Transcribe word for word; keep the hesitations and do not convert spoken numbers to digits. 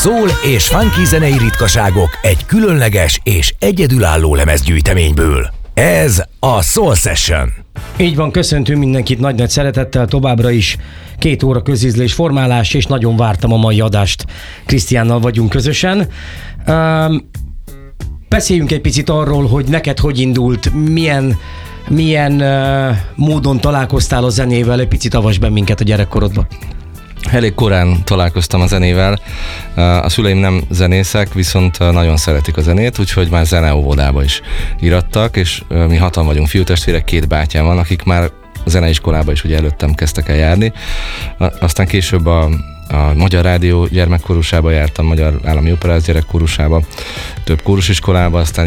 Soul és funky zenei ritkaságok egy különleges és egyedülálló lemezgyűjteményből. Ez a Soul Session. Így van, köszöntünk mindenkit nagy-nagy szeretettel, továbbra is két óra közízlés, formálás, és nagyon vártam a mai adást. Krisztiánnal vagyunk közösen. Um, beszéljünk egy picit arról, hogy neked hogy indult, milyen, milyen uh, módon találkoztál a zenével, egy picit avasd be minket a gyerekkorodba. Elég korán találkoztam a zenével. A szüleim nem zenészek, viszont nagyon szeretik a zenét, úgyhogy már zeneóvodába is írattak, és mi hatan vagyunk fiútestvérek, két bátyám van, akik már a zeneiskolába is ugye előttem kezdtek el járni. Aztán később a, a Magyar Rádió gyermekkórusába jártam, Magyar Állami Operáz gyerekkórusába, több kórusiskolába, aztán